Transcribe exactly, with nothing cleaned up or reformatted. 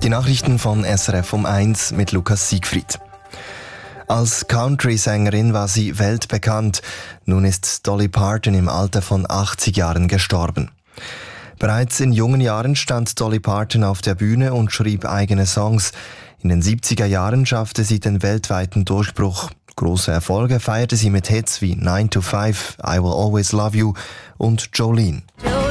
Die Nachrichten von S R F um eins mit Lukas Siegfried. Als Country-Sängerin war sie weltbekannt. Nun ist Dolly Parton im Alter von achtzig Jahren gestorben. Bereits in jungen Jahren stand Dolly Parton auf der Bühne und schrieb eigene Songs. In den siebziger Jahren schaffte sie den weltweiten Durchbruch. Große Erfolge feierte sie mit Hits wie nine to five, I Will Always Love You und Jolene.